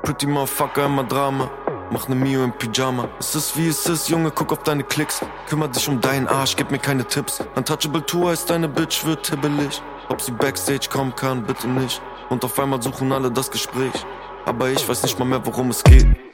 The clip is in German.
Pretty Motherfucker, immer Drama. Mach ne Mio im Pyjama. Es ist wie es ist, Junge, guck auf deine Klicks. Kümmer dich um deinen Arsch, gib mir keine Tipps. Untouchable Tour heißt deine Bitch wird tibbelig. Ob sie Backstage kommen kann, bitte nicht. Und auf einmal suchen alle das Gespräch. Aber ich weiß nicht mal mehr, worum es geht.